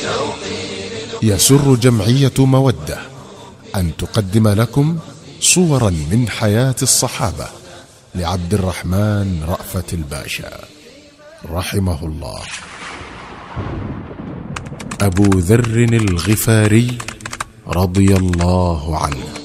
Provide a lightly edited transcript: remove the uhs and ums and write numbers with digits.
يسر جمعية مودة أن تقدم لكم صورا من حياة الصحابة لعبد الرحمن رأفت الباشا رحمه الله. أبو ذر الغفاري رضي الله عنه.